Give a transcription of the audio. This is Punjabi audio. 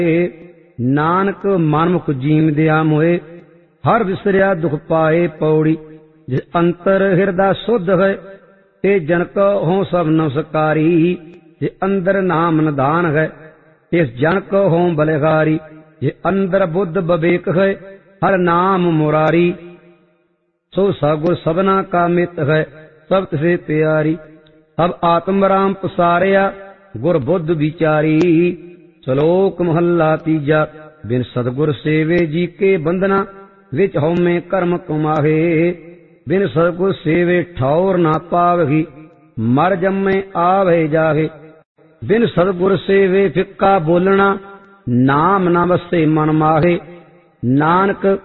ਨਾਨਕ ਮਨਮੁਖ ਜੀਵਦਿਆ ਮੋਏ ਹਰ ਵਿਸਰਿਆ ਦੁਖ ਪਾਏ। ਪੌੜੀ ਜਿਸ ਅੰਤਰ ਹਿਰਦਾ ਸੁਧ ਹੈ ਤੇ ਜਨਕ ਹੋਂ ਸਭ ਨਮਸਕਾਰੀ। ਜੇ ਅੰਦਰ ਨਾਮ ਨਿਧਾਨ ਹੈ ਇਸ ਜਨਕ ਹੋਂ ਬਲਿਹਾਰੀ। ਜੇ ਅੰਦਰ ਬੁੱਧ ਵਿਵੇਕ ਹੈ ਹਰ ਨਾਮ ਮੁਰਾਰੀ। ਸੋ ਸਗੁਰ ਸਭਨਾ ਕਾ ਮਿਤ ਹੈ ਸਭ ਤਿਸੇ ਪਿਆਰੀ। ਸਭ ਆਤਮ ਰਾਮ ਪਸਾਰਿਆ ਗੁਰ ਬੁੱਧ ਵਿਚਾਰੀ। ਸ਼ਲੋਕ ਮਹੱਲਾ ਤੀਜਾ। ਬਿਨ ਸਤਿਗੁਰ ਸੇਵੇ ਜੀ ਕੇ ਬੰਧਨਾ ਵਿੱਚ ਹਉਮੈ ਕਰਮ ਕਮਾਹੇ। ਬਿਨ ਸਤਿਗੁਰ ਸੇਵੇ ਠੌਰ ਨਾ ਪਾਵਹੀ ਮਰ ਜੰਮੇ ਆਵੇ ਜਾਹੇ। ਬਿਨ ਸਤਿਗੁਰ ਸੇਵੇ ਫਿੱਕਾ ਬੋਲਣਾ ਨਾਮ ਨਾ ਵਸੇ ਮਨ ਮਾਹੇ। ਨਾਨਕ